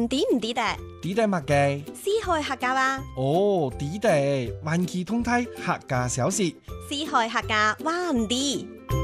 知唔知得？ 知得乜嘅？ 四海客家話。 哦，知得，環期通睇客家小事。 四海客家話唔知。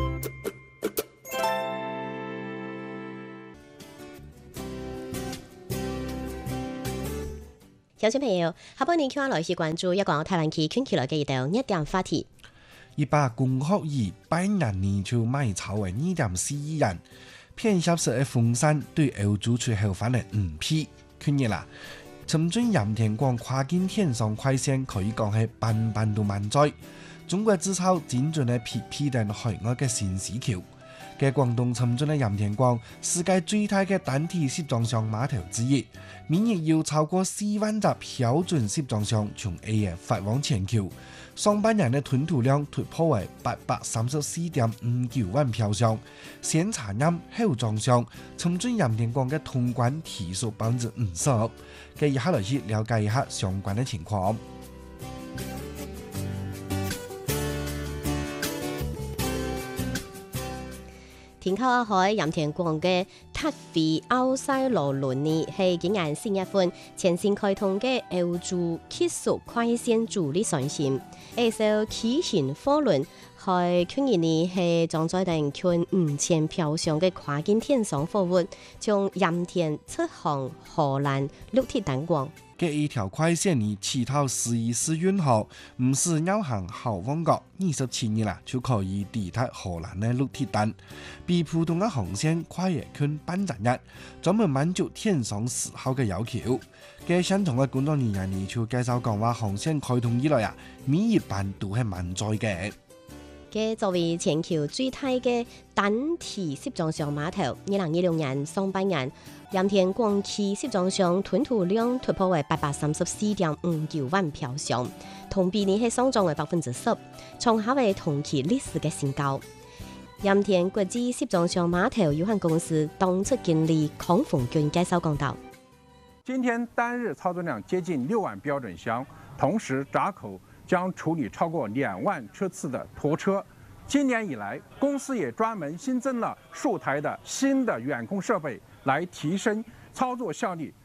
小小朋友，下半年叫我來去關注一個台灣區圈起來嘅一道熱點話題。 一把工學醫百年年就賣炒為2.4億元，偏銷售嘅風扇對歐洲出口翻嚟5批。去年啦，深圳鹽田港跨境電商快線可以講係班班都滿載。中國製造精準嘅批定海外嘅新市場。嘅廣東深圳嘅鹽田港，世界最大嘅單體集裝箱碼頭之一，每日有超過4萬隻標準集裝箱從 A 嘅發往全球，上半年嘅吞吐量突破為834.59萬票箱，先查驗後裝箱，深圳鹽田港嘅通關提速50%。嘅以下來去了解一下相關嘅情況。 天靠海鹽田港嘅塔菲歐西羅輪呢，係今年4月份全線開通嘅歐洲快速快線主力船線。呢艘輕型貨輪喺去年呢係裝載定近5000票上嘅跨境電商貨物，從鹽田出航荷蘭陸鐵等港。 嘅一條快線呢，起頭11運河，唔是繞行好望角27日啦，就可以抵達荷蘭嘅陸鐵站，比普通嘅航線快約近半日，專門滿足電商嗜好嘅要求。嘅相同嘅工作人員呢，就介紹講話，航線開通以來啊，每一班都係滿載嘅。 嘅作為全球最大嘅單體集裝箱碼頭，2016年上半年，鹽田港區集裝箱吞吐量突破為834.59萬票箱，同比呢係上漲為10%，創下為同期歷史嘅新高。鹽田國際集裝箱碼頭有限公司董事經理康鳳娟介紹講道： 今天單日操作量接近6萬標準箱，同時閘口將處理超過2萬車次的拖車。今年以來，公司也專門新增了數台的新的遠控設備，來提升操作效率。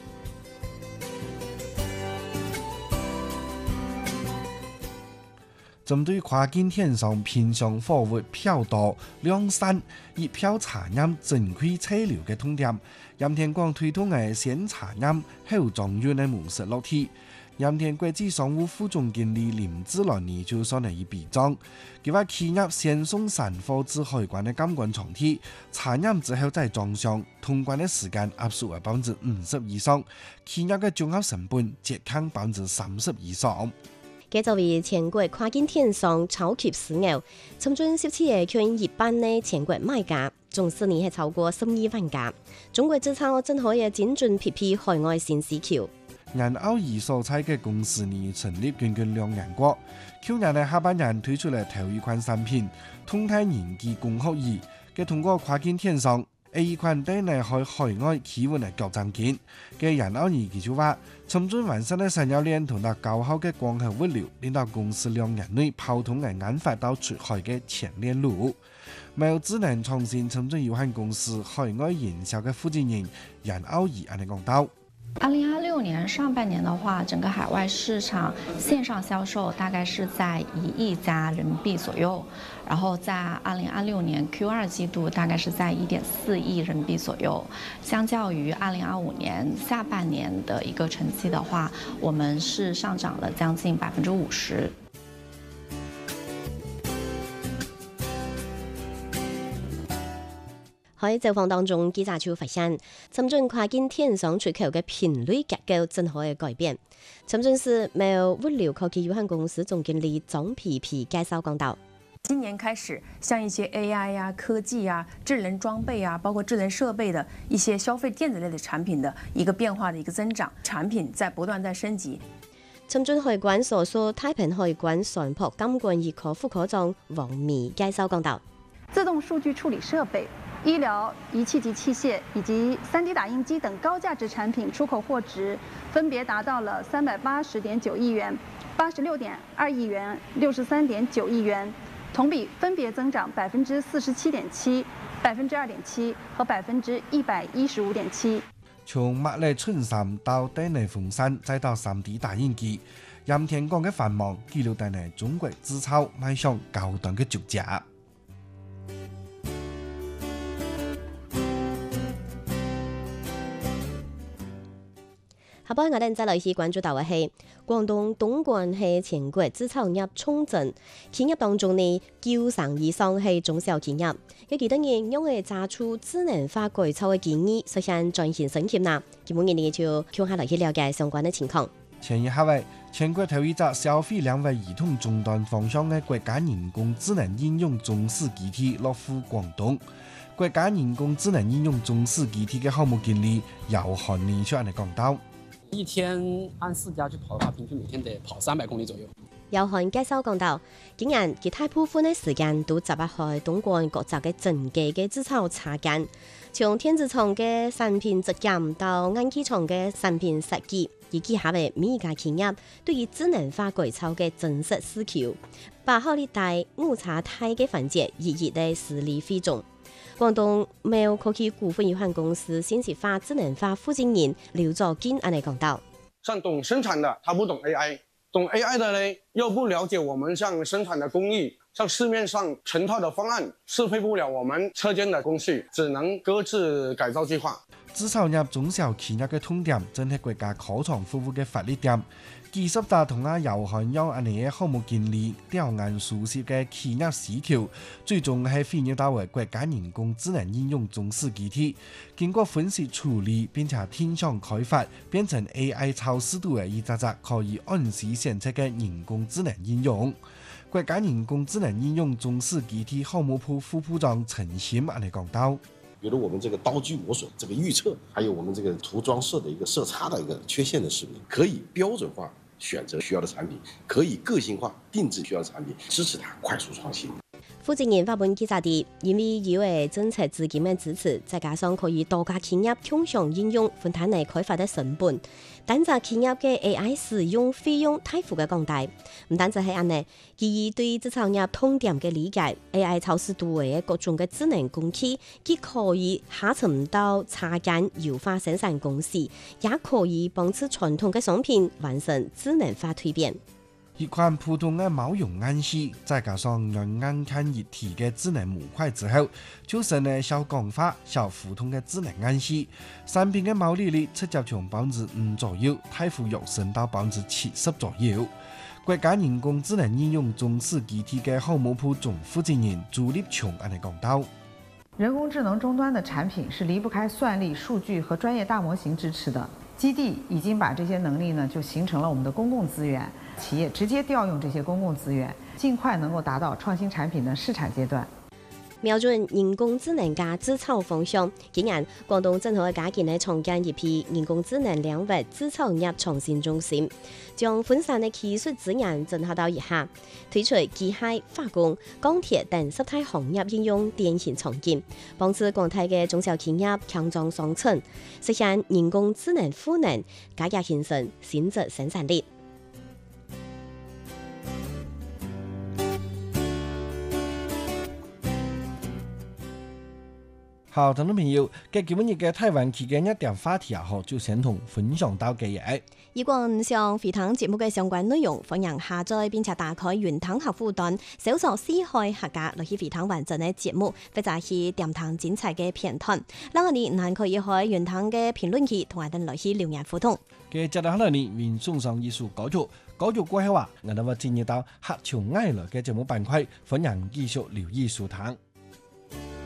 針對跨境電商偏向貨物票多量散、以票查驗正規車流嘅痛點，鹽田港推動嘅先查驗後裝運嘅模式落地。鹽田國際商務副總經理林志蘭呢就上嚟一筆賬，佢話企業先送散貨至海關嘅監管場地，查驗之後再裝箱，通關嘅時間壓縮為50%以上，企業嘅綜合成本節省30%以上。 嘅作為全國跨境電商超級樞紐，深圳17月圈一般嘅全國買家，總數呢係超過12萬家。中國製造正可以精準匹海外新市場。 人歐兒所在嘅公司呢成立近2年過，去年嘅下半年推出嚟頭一款產品，通泰人機工學椅，嘅通過跨境電商，一款對內海外企業嘅較賺錢。嘅人歐兒佢就話，深圳完善嘅產業鏈同埋較好嘅光合物流，令到公司2年內跑通嘅研發到出海嘅前鏈路。冇智能創新深圳有限公司海外營銷嘅負責人人歐兒安尼講到。 2026年上半年的話，整個海外市場線上銷售大概是在1億加人民幣左右，然後在2026年 Q2 季度大概是在1.4億人民幣左右。相較於2025年下半年的一個成績的話，我們是上漲了將近50%。 喺走訪當中，記者就發現，深圳跨境電商出口嘅頻率結構正可以改變。深圳市貿物流科技有限公司總經理張皮皮介紹講道： 今年開始，像一些 AI 呀、科技呀、智能裝備呀，包括智能設備的一些消費電子類的產品的一個變化的一個增長，產品在不斷在升級。 深圳海關所屬太平海關船舶監管一科副科長王米介紹講道： 自動數據處理設備、醫療儀器及器械以及 3D 打印機等高價值產品出口貨值分別達到了380.9億元、86.2億元、63.9億元，同比分別增長47.7%、2.7%和115.7%。 從麥麗春山到底內鳳山，再到3D 打印機，鹽田港嘅繁忙記錄帶嚟中國製造邁向高端嘅足跡。 下擺我哋再來去關注到嘅係廣東東莞係全國製造業重鎮，企業當中呢9成以上係中小企業，有幾多人用嚟揸出智能化改造嘅建議，實現轉型升級呢？基本嘅呢就向下來去了解相關嘅情況。 前一下位，全國頭一隻消費兩位兒童終端方向嘅國家人工智能應用中試基地落戶廣東。國家人工智能應用中試基地嘅項目經理姚漢年出嚟講到。 一天按4家去跑的話，平均每天得跑300公里左右。 姚漢介紹講到，今年其大部分嘅時間都集中喺東莞各州嘅整機嘅製造車間，從電子廠嘅產品質檢到硬件廠嘅產品設計，以及下位每一家企業對於智能化改造嘅真實需求，把好利大誤差大嘅環節一一地xử理費中。廣東苗科技股份有限公司信息化智能化副經理劉作金安尼講道： 像懂生產的，他不懂 AI， 懂 AI 的呢，又不了解我們像生產的工藝，像市面上成套的方案，適配不了我們車間的工序，只能擱置改造計劃。 製造業中小企業嘅痛點，正係國家科創服務嘅發力點。技術大同阿姚漢陽安尼嘅項目經理調研熟悉嘅企業需求，最終係飛躍到為國家人工智能應用中試基地，經過分析處理並且天上開發，變成 AI 超視度嘅一隻隻可以按時檢測嘅人工智能應用。國家人工智能應用中試基地項目部副部長陳鑫安尼講到。 比如我們這個刀具磨損這個預測，還有我們這個塗裝色的一個色差的一個缺陷的識別，可以標準化選擇需要的產品，可以個性化定制需要的產品，支持它快速創新。 負責人發本記者地，因為有嘅政策資金嘅支持，再加上可以多家企業共享應用，分攤嚟開發嘅成本，單隻企業嘅 AI 使用費用大幅嘅降低。唔單止係安尼，基於對製造業痛點嘅理解 ，AI 超視度嘅各種嘅智能工具，既可以下沉到車間優化生產公司，也可以幫助傳統嘅商品完成智能化蛻變。 一款普通嘅毛絨暗器，再加上用眼看一體嘅智能模塊之後，就成了小廣化、小普通嘅智能暗器。產品嘅毛利率直接從5%左右，大幅躍升到70%左右。國家人工智能應用中試基地嘅項目部總負責人朱立瓊安尼講到： 人工智能終端的產品是離不開算力、數據和專業大模型支持的。基地已經把這些能力呢，就形成了我們的公共資源，企業直接調用這些公共資源，盡快能夠達到創新產品的試產階段。 瞄準人工智能嘅製造方向，今年廣東正好加建咧創建一批人工智能領域製造業創新中心，將分散嘅技術資源整合到一下，推出機械、化工、鋼鐵等十大行業應用典型場景，幫助廣大嘅中小企業強壯雙層，實現人工智能賦能，加強形成新質生產力。 好，聽眾朋友，今日嘅台灣期間一點話題就先同分享到嘅嘢。 如果唔想回聽節目嘅相關內容，歡迎下載並且打開雲聽客戶端，搜索四海客家來去回聽完整嘅節目，或者係點聽精彩嘅片段。嗱，我哋還可以喺雲聽嘅評論區同我哋來去留言互動。 嘅接落嚟，為送上一首歌曲，歌曲過後我哋會進入到客場愛樂嘅節目板塊，歡迎繼續留意收聽。